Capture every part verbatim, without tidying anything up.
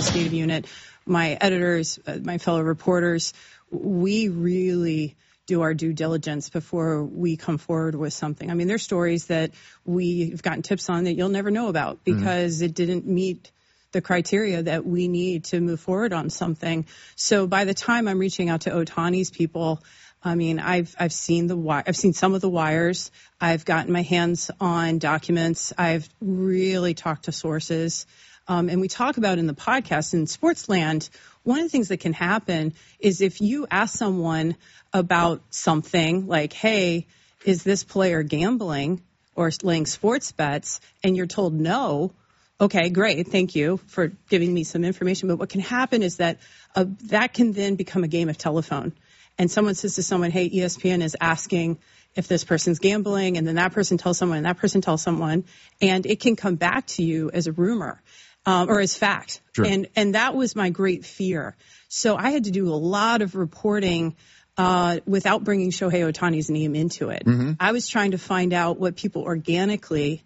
investigative unit, my editors, uh, my fellow reporters, we really do our due diligence before we come forward with something. I mean, there's stories that we've gotten tips on that you'll never know about because mm-hmm. it didn't meet the criteria that we need to move forward on something. So by the time I'm reaching out to Ohtani's people, I mean, I've I've seen the wi- I've seen some of the wires. I've gotten my hands on documents. I've really talked to sources. Um, and we talk about in the podcast in Sportsland, one of the things that can happen is if you ask someone about something like, hey, is this player gambling or laying sports bets? And you're told no. Okay, great. Thank you for giving me some information. But what can happen is that uh, that can then become a game of telephone. And someone says to someone, hey, E S P N is asking if this person's gambling. And then that person tells someone and that person tells someone. And it can come back to you as a rumor um, or as fact. Sure. And, and that was my great fear. So I had to do a lot of reporting uh, without bringing Shohei Ohtani's name into it. Mm-hmm. I was trying to find out what people organically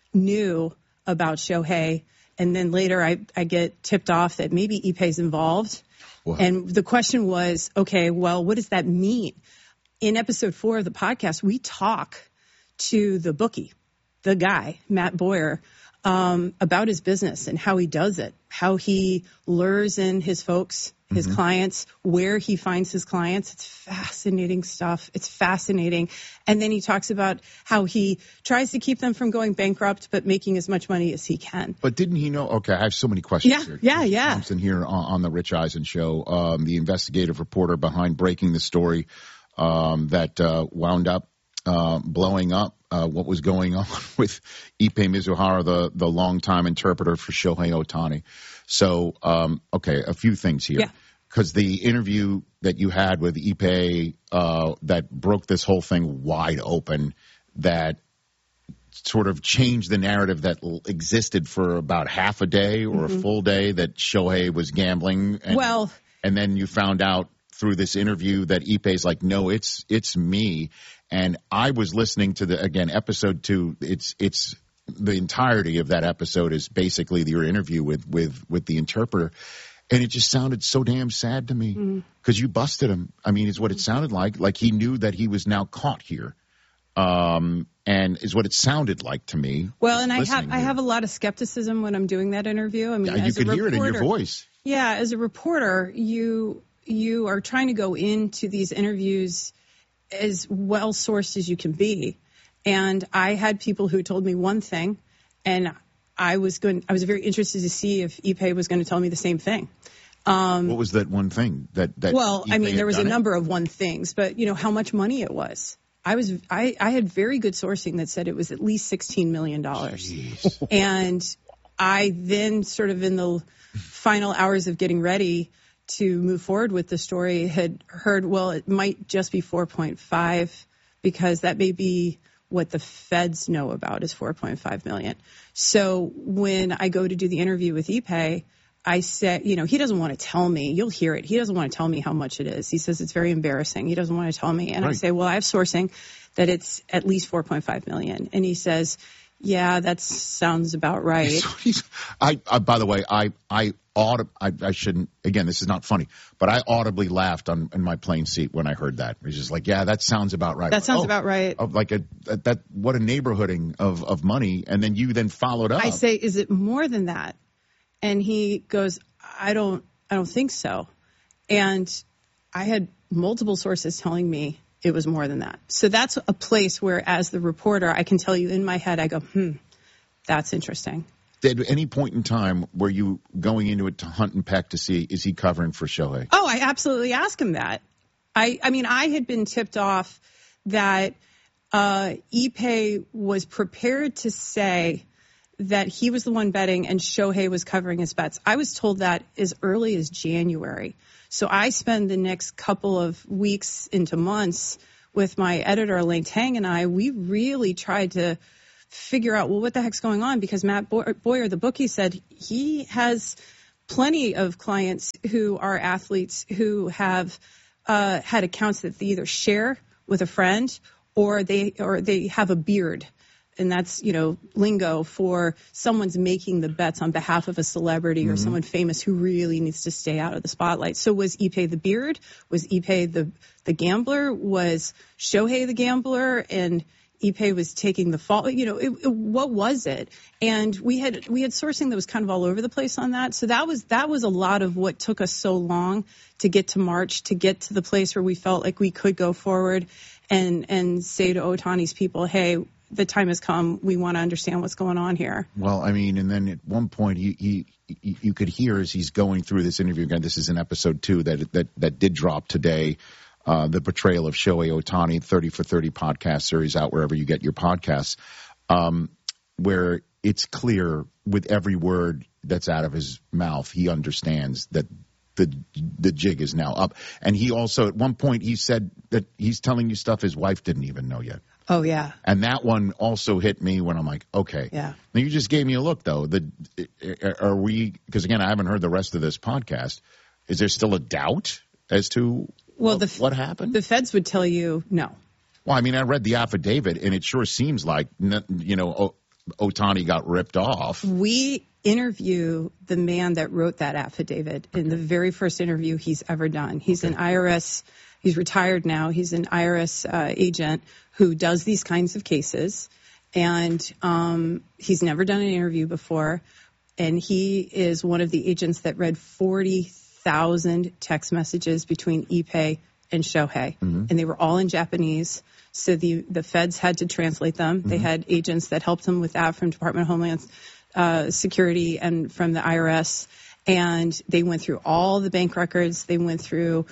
knew about Shohei, and then later I, I get tipped off that maybe Ippei's involved. Wow. And the question was, okay, well, what does that mean? In episode four of the podcast, we talk to the bookie, the guy, Matt Boyer, um, about his business and how he does it, how he lures in his folks, his mm-hmm. clients, where he finds his clients. It's fascinating stuff. It's fascinating. And then he talks about how he tries to keep them from going bankrupt, but making as much money as he can. But didn't he know? Okay, I have so many questions yeah, here. Yeah, yeah, Thompson here on, on the Rich Eisen show, um, the investigative reporter behind breaking the story um, that uh, wound up uh, blowing up uh, what was going on with Ippei Mizuhara, the, the longtime interpreter for Shohei Ohtani. So, um, okay, a few things here. Yeah. Because the interview that you had with Ippei uh, that broke this whole thing wide open, that sort of changed the narrative that l- existed for about half a day or mm-hmm. a full day that Shohei was gambling. And, well, and then you found out through this interview that Ippei's like, no, it's it's me. And I was listening to the, again, episode two. It's it's the entirety of that episode is basically your interview with with with the interpreter. And it just sounded so damn sad to me because mm-hmm. you busted him. I mean, is what it sounded like. Like he knew that he was now caught here, um, and is what it sounded like to me. Well, and I have here. I have a lot of skepticism when I'm doing that interview. I mean, yeah, you as could a hear reporter, it in your voice. Yeah, as a reporter, you you are trying to go into these interviews as well sourced as you can be, and I had people who told me one thing, and I was going. I was very interested to see if Ippei was going to tell me the same thing. Um, what was that one thing that? that well, Ippei I mean, there was a it? number of one things, but you know how much money it was. I was. I, I had very good sourcing that said it was at least sixteen million dollars, and I then sort of in the final hours of getting ready to move forward with the story had heard, well, it might just be four point five because that may be what the feds know about is four point five million. So when I go to do the interview with Ippei, I said, you know, he doesn't want to tell me. You'll hear it. He doesn't want to tell me how much it is. He says it's very embarrassing. He doesn't want to tell me. And right. I say, well, I have sourcing that it's at least four point five million. And he says, yeah, that sounds about right. So he's, I, I, by the way, I, I, audib- I, I shouldn't, again, this is not funny, but I audibly laughed on in my plane seat when I heard that. It was just like, yeah, that sounds about right. That sounds oh, about right. Oh, like a, that, that, what a neighborhooding of, of money. And then you then followed up. I say, is it more than that? And he goes, I don't, I don't think so. And I had multiple sources telling me it was more than that. So that's a place where, as the reporter, I can tell you in my head, I go, hmm, that's interesting. At any point in time were you going into it to hunt and peck to see, is he covering for Shohei? Oh, I absolutely asked him that. I, I mean, I had been tipped off that uh, Ippei was prepared to say that he was the one betting and Shohei was covering his bets. I was told that as early as January. So I spend the next couple of weeks into months with my editor, Elaine Tang, and I, we really tried to figure out, well, what the heck's going on? Because Matt Boyer, the bookie, said he has plenty of clients who are athletes who have uh, had accounts that they either share with a friend or they or they have a beard and that's, you know, lingo for someone's making the bets on behalf of a celebrity mm-hmm. or someone famous who really needs to stay out of the spotlight. So was Ipe the beard? Was Ipe the the gambler? Was Shohei the gambler? And Ipe was taking the fall. You know, it, it, what was it? And we had we had sourcing that was kind of all over the place on that. So that was that was a lot of what took us so long to get to March, to get to the place where we felt like we could go forward and and say to Ohtani's people, hey, the time has come. We want to understand what's going on here. Well, I mean, and then at one point, he, he, he, you could hear as he's going through this interview again. This is in episode two that that that did drop today. Uh, the portrayal of Shohei Ohtani, thirty for thirty podcast series out wherever you get your podcasts, um, where it's clear with every word that's out of his mouth, he understands that the the jig is now up. And he also, at one point, he said that he's telling you stuff his wife didn't even know yet. Oh, yeah. And that one also hit me when I'm like, okay. Yeah. Now, you just gave me a look, though. The, are we, because, again, I haven't heard the rest of this podcast. Is there still a doubt as to well, what, the, what happened? The feds would tell you no. Well, I mean, I read the affidavit, and it sure seems like, you know, Ohtani got ripped off. We interview the man that wrote that affidavit in the very first interview he's ever done. He's okay. an I R S, he's retired now, he's an I R S uh, agent who does these kinds of cases, and um, he's never done an interview before, and he is one of the agents that read forty thousand text messages between Ipe and Shohei, mm-hmm. and they were all in Japanese. So the the feds had to translate them. Mm-hmm. They had agents that helped them with that from Department of Homeland uh, Security and from the I R S. And they went through all the bank records. They went through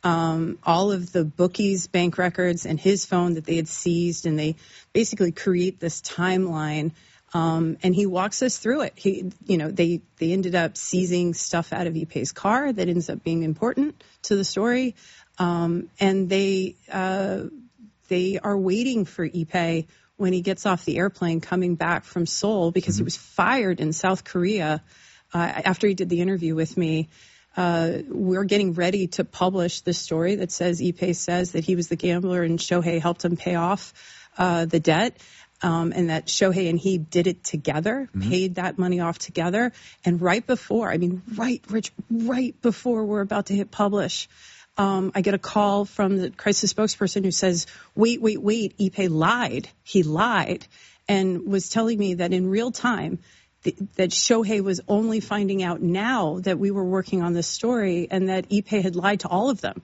um, all of the bookies' bank records and his phone that they had seized. And they basically create this timeline. Um, and he walks us through it. He, you know, they, they ended up seizing stuff out of Ipe's car that ends up being important to the story. Um, and they, uh, They are waiting for Ipe when he gets off the airplane coming back from Seoul because mm-hmm. he was fired in South Korea uh, after he did the interview with me. Uh, we're getting ready to publish this story that says Ipe says that he was the gambler and Shohei helped him pay off uh, the debt, um, and that Shohei and he did it together, mm-hmm. paid that money off together. And right before, I mean, right, Rich, right before we're about to hit publish, Um, I get a call from the crisis spokesperson who says, wait, wait, wait, Ipe lied. He lied and was telling me that in real time th- that Shohei was only finding out now that we were working on this story and that Ipe had lied to all of them.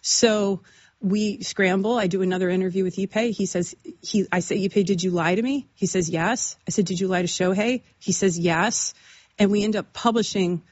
So we scramble. I do another interview with Ipe. He says, he, I say, Ipe, did you lie to me? He says, yes. I said, did you lie to Shohei? He says, yes. And we end up publishing.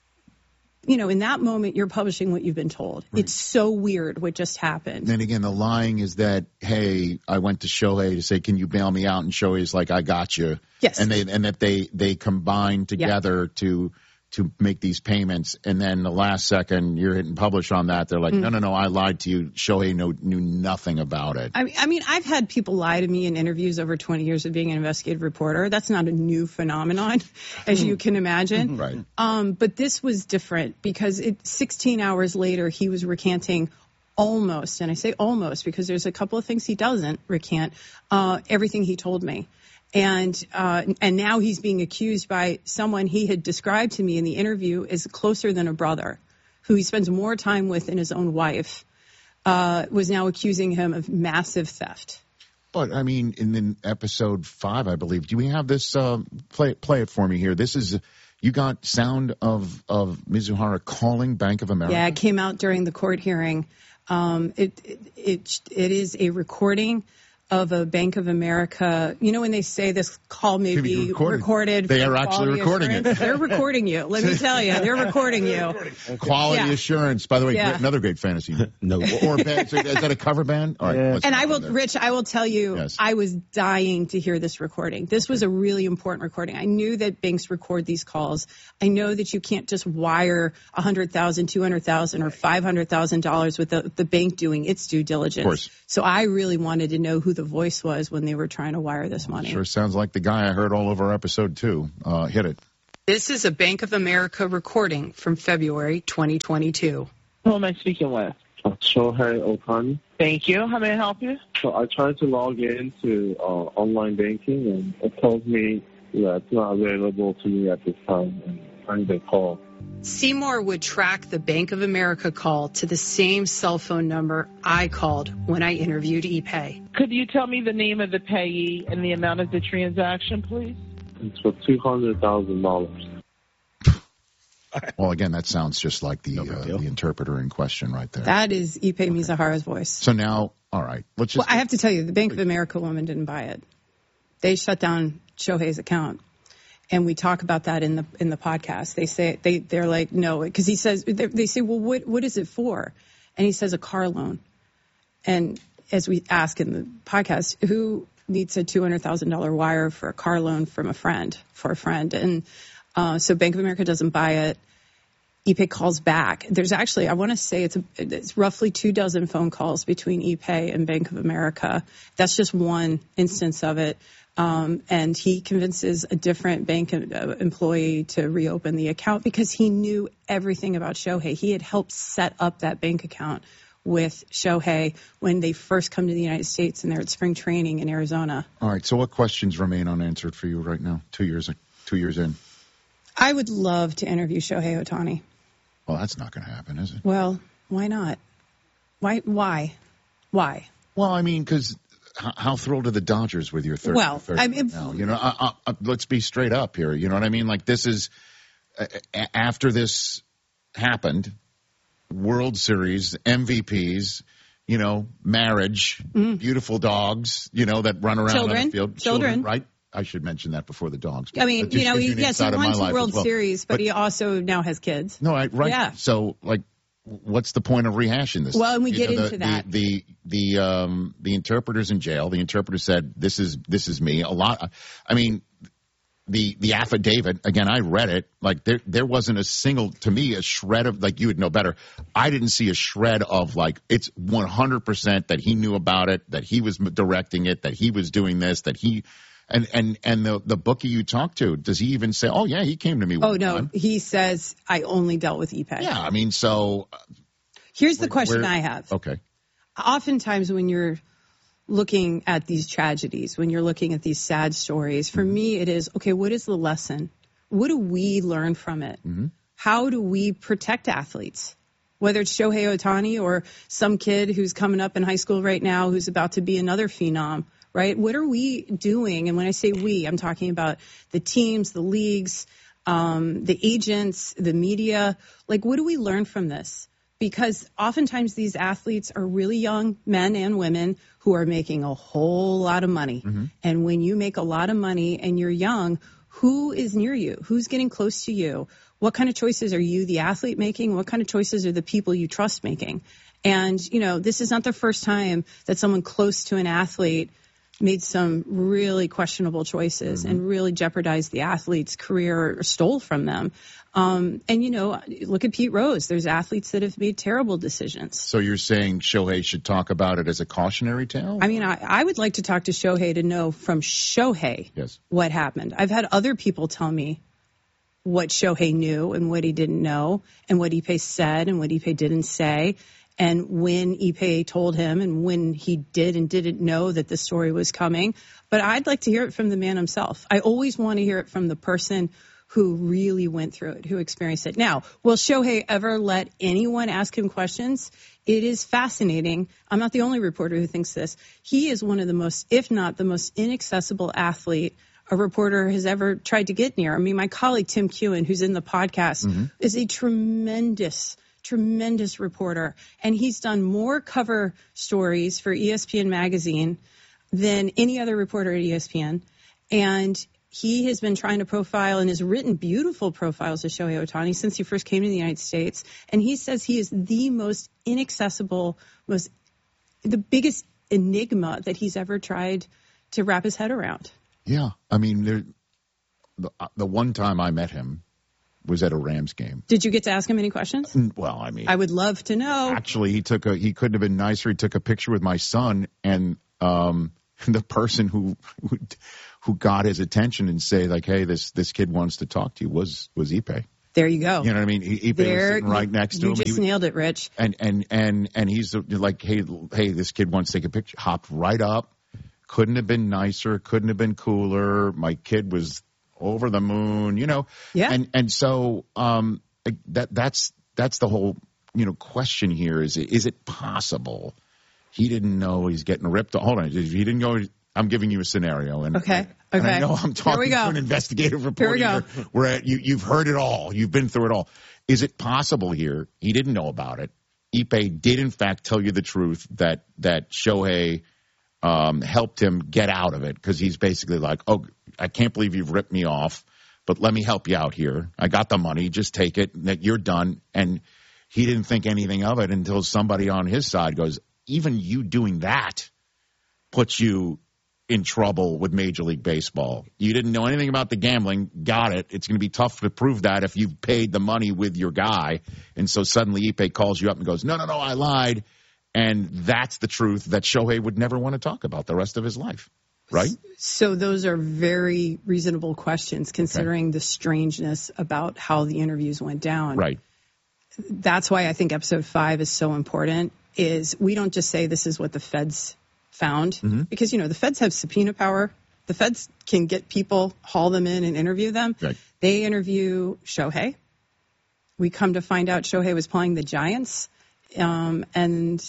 You know, in that moment, you're publishing what you've been told. Right. It's so weird what just happened. And then again, the lying is that, hey, I went to Shohei to say, can you bail me out? And Shohei's like, I got you. Yes. And they and that they they combine together yeah. to to make these payments. And then the last second, you're hitting publish on that. They're like, mm. no, no, no, I lied to you. Shohei knew, knew nothing about it. I mean, I mean, I've had people lie to me in interviews over twenty years of being an investigative reporter. That's not a new phenomenon, as you can imagine. Right. Um, but this was different because it, sixteen hours later, he was recanting almost, and I say almost because there's a couple of things he doesn't recant, uh, everything he told me. And uh, and now he's being accused by someone he had described to me in the interview as closer than a brother, who he spends more time with than his own wife, uh, was now accusing him of massive theft. But, I mean, in, in episode five, I believe, do we have this? Uh, play, play it for me here. This is, you got sound of, of Mizuhara calling Bank of America? Yeah, it came out during the court hearing. Um, it, it, it, it is a recording of a Bank of America. You know when they say this call may be, be recorded, recorded they are actually recording assurance? it. They're recording you. Let me tell you, they're recording you. Quality yeah. assurance. By the way, yeah. another great fantasy. No, or band. So is that a cover band? All right. Yeah. And I will, Rich, I will tell you, yes. I was dying to hear this recording. This was a really important recording. I knew that banks record these calls. I know that you can't just wire one hundred thousand dollars, two hundred thousand dollars, or five hundred thousand dollars with the, the bank doing its due diligence. Of course. So I really wanted to know who the voice was when they were trying to wire this money. Sure sounds like the guy I heard all over episode two. Uh, hit it. This is a Bank of America recording from February twenty twenty-two. Who am I speaking with? Shohei Ohtani. Thank you. How may I help you? So I tried to log into uh, online banking, and it tells me that it's not available to me at this time, and I need to call. Seymour would track the Bank of America call to the same cell phone number I called when I interviewed ePay. Could you tell me the name of the payee and the amount of the transaction, please? It's for two hundred thousand dollars. Well, again, that sounds just like the no uh, the interpreter in question right there. That is Ipe okay. Mizuhara's voice. So now, all right, let's just. Well, I have to tell you, the Bank of America woman didn't buy it. They shut down Shohei's account, and we talk about that in the in the podcast. They say they they're like no, because he says they say, well, what what is it for? And he says a car loan. And as we ask in the podcast, who needs a two hundred thousand dollar wire for a car loan from a friend for a friend? And Uh, so Bank of America doesn't buy it. ePay calls back. There's actually, I want to say it's, a, it's roughly two dozen phone calls between ePay and Bank of America. That's just one instance of it. Um, and he convinces a different bank employee to reopen the account because he knew everything about Shohei. He had helped set up that bank account with Shohei when they first come to the United States and they're at spring training in Arizona. All right. So what questions remain unanswered for you right now, two years, two years in? I would love to interview Shohei Ohtani. Well, that's not going to happen, is it? Well, why not? Why? Why? Why? Well, I mean, because how, how thrilled are the Dodgers with your third? Well, third I mean, now? You know, I, I, let's be straight up here. You know what I mean? Like this is uh, after this happened, World Series, M V Ps. You know, marriage, mm. beautiful dogs. You know that run around children, on the field. Children, children, right? I should mention that before the dogs. I mean, you know, he, yes, he won two World well. Series, but, but he also now has kids. No, I, right. Yeah. So, like, what's the point of rehashing this? Well, and we you get know, the, into that. The the the, um, the interpreter's in jail. The interpreter said, "This is this is me." A lot. I mean, the the affidavit again. I read it. Like there there wasn't a single to me a shred of like you would know better. I didn't see a shred of like it's one hundred percent that he knew about it, that he was directing it, that he was doing this, that he. And and and the the bookie you talk to, does he even say, "Oh yeah, he came to me"? Oh no, time. He says, "I only dealt with ePay." Yeah, I mean, so here's the question I have. Okay. Oftentimes, when you're looking at these tragedies, when you're looking at these sad stories, for mm-hmm. me, it is okay. What is the lesson? What do we learn from it? Mm-hmm. How do we protect athletes? Whether it's Shohei Ohtani or some kid who's coming up in high school right now who's about to be another phenom. Right? What are we doing? And when I say we, I'm talking about the teams, the leagues, um, the agents, the media. Like, what do we learn from this? Because oftentimes these athletes are really young men and women who are making a whole lot of money. Mm-hmm. And when you make a lot of money and you're young, who is near you? Who's getting close to you? What kind of choices are you, the athlete, making? What kind of choices are the people you trust making? And, you know, this is not the first time that someone close to an athlete made some really questionable choices mm-hmm. and really jeopardized the athlete's career or stole from them. Um, and, you know, look at Pete Rose. There's athletes that have made terrible decisions. So you're saying Shohei should talk about it as a cautionary tale? I mean, I, I would like to talk to Shohei to know from Shohei yes. what happened. I've had other people tell me what Shohei knew and what he didn't know and what Ipe said and what Ipe didn't say. And when Ipe told him and when he did and didn't know that the story was coming. But I'd like to hear it from the man himself. I always want to hear it from the person who really went through it, who experienced it. Now, will Shohei ever let anyone ask him questions? It is fascinating. I'm not the only reporter who thinks this. He is one of the most, if not the most inaccessible athlete a reporter has ever tried to get near. I mean, my colleague Tim Kewen, who's in the podcast, mm-hmm. is a tremendous Tremendous reporter, and he's done more cover stories for E S P N magazine than any other reporter at E S P N. And he has been trying to profile and has written beautiful profiles of Shohei Ohtani since he first came to the United States. And he says he is the most inaccessible, most the biggest enigma that he's ever tried to wrap his head around. Yeah, I mean, there, the, the one time I met him was at a Rams game. Did you get to ask him any questions? Well, I mean, I would love to know. Actually, he took a. He couldn't have been nicer. He took a picture with my son, and um, the person who, who who got his attention and say like, "Hey, this this kid wants to talk to you," was was Ipe. There you go. You know what I mean? Ipe was There, sitting right next to you him. You just He- nailed it, Rich. And and and and he's like, hey, hey, this kid wants to take a picture. Hopped right up. Couldn't have been nicer. Couldn't have been cooler. My kid was over the moon. You know. Yeah. And and so um that that's that's the whole you know question here. Is it is it possible he didn't know he's getting ripped? Hold on. He didn't know. I'm giving you a scenario. And Okay. And Okay. I know I'm talking go. to an investigative reporter. Here we go. Here, where you, you've heard it all. You've been through it all. Is it possible here he didn't know about it? Ipe did, in fact, tell you the truth that that Shohei um, helped him get out of it because he's basically like, oh, I can't believe you've ripped me off, but let me help you out here. I got the money. Just take it. You're done. And he didn't think anything of it until somebody on his side goes, even you doing that puts you in trouble with Major League Baseball. You didn't know anything about the gambling. Got it. It's going to be tough to prove that if you've paid the money with your guy. And so suddenly Ipe calls you up and goes, no, no, no, I lied. And that's the truth that Shohei would never want to talk about the rest of his life. Right? So those are very reasonable questions considering okay. the strangeness about how the interviews went down. Right. That's why I think episode five is so important, is we don't just say this is what the feds found, mm-hmm. because, you know, the feds have subpoena power. The feds can get people, haul them in and interview them. Right. They interview Shohei. We come to find out Shohei was playing the Giants. Um, and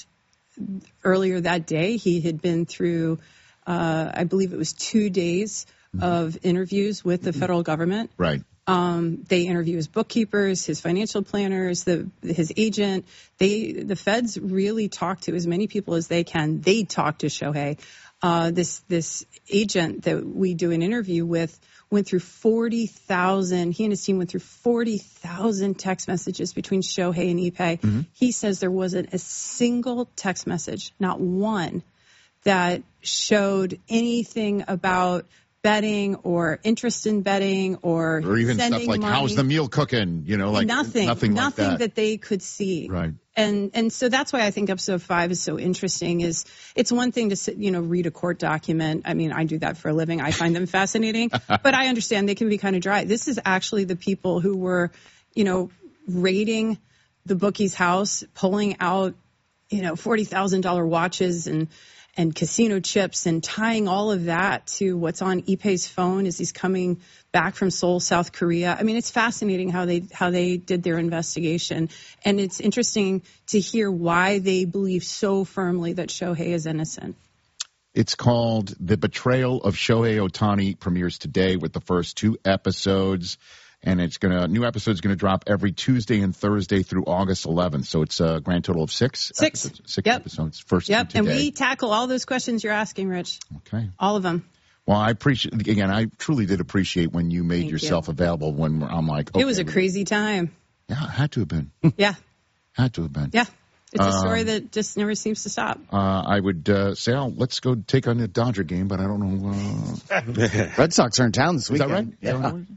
earlier that day, he had been through, uh, I believe it was two days mm-hmm. of interviews with the mm-hmm. federal government. Right. Um, they interview his bookkeepers, his financial planners, the his agent. They the feds really talk to as many people as they can. They talk to Shohei. Uh, this this agent that we do an interview with went through forty thousand. He and his team went through forty thousand text messages between Shohei and Ipe. Mm-hmm. He says there wasn't a single text message, not one, that showed anything about betting or interest in betting or or even sending stuff like money. How's the meal cooking, you know, like nothing, nothing, nothing like that. that they could see. Right. And and so that's why I think episode five is so interesting. Is it's one thing to sit, you know, read a court document. I mean, I do that for a living. I find them fascinating, but I understand they can be kind of dry. This is actually the people who were, you know, raiding the bookie's house, pulling out, you know, forty thousand dollars watches and and casino chips and tying all of that to what's on Ipe's phone as he's coming back from Seoul, South Korea. I mean, it's fascinating how they how they did their investigation. And it's interesting to hear why they believe so firmly that Shohei is innocent. It's called The Betrayal of Shohei Ohtani, premieres today with the first two episodes. And it's going to, new episode's going to drop every Tuesday and Thursday through August eleventh. So it's a grand total of six. Six. Episodes, six yep. episodes. First Yep. today. And we tackle all those questions you're asking, Rich. Okay. All of them. Well, I appreciate, again, I truly did appreciate when you made Thank yourself you. available when I'm like, okay. It was a crazy time. Yeah, it had to have been. Yeah. Had to have been. Yeah. It's a story um, that just never seems to stop. Uh, I would uh, say, oh, let's go take on the Dodger game, but I don't know. Uh... Red Sox are in town this Is weekend. that right? Yeah. Is that right?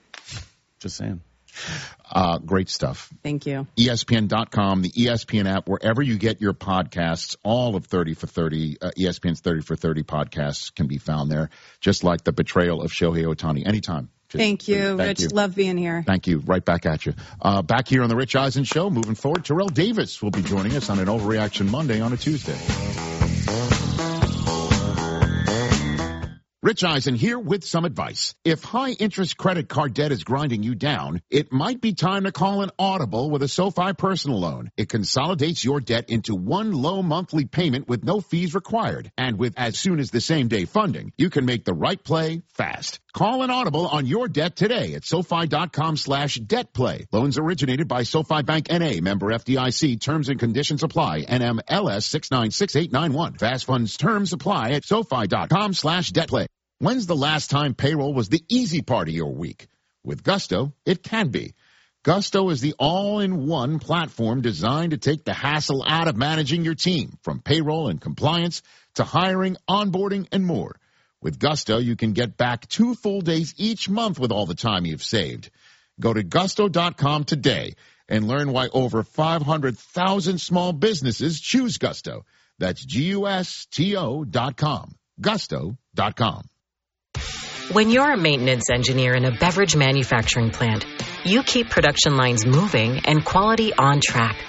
Just saying. Uh, great stuff. Thank you. E S P N dot com, the E S P N app, wherever you get your podcasts, all of thirty for thirty, uh, E S P N's thirty for thirty podcasts can be found there, just like The Betrayal of Shohei Ohtani. Anytime. Just, Thank you, thank Rich. You. Love being here. Thank you. Right back at you. Uh, back here on The Rich Eisen Show, moving forward, Terrell Davis will be joining us on an Overreaction Monday on a Tuesday. Rich Eisen here with some advice. If high-interest credit card debt is grinding you down, it might be time to call an Audible with a SoFi personal loan. It consolidates your debt into one low monthly payment with no fees required. And with as soon as the same day funding, you can make the right play fast. Call an Audible on your debt today at SoFi.com slash debt play. Loans originated by SoFi Bank N A, member F D I C. Terms and conditions apply. N M L S six nine six eight nine one. Fast funds terms apply at SoFi.com slash debt play. When's the last time payroll was the easy part of your week? With Gusto, it can be. Gusto is the all-in-one platform designed to take the hassle out of managing your team, from payroll and compliance to hiring, onboarding, and more. With Gusto, you can get back two full days each month with all the time you've saved. Go to gusto dot com today and learn why over five hundred thousand small businesses choose Gusto. That's G U S T O dot com. gusto dot com. When you're a maintenance engineer in a beverage manufacturing plant, You keep production lines moving and quality on track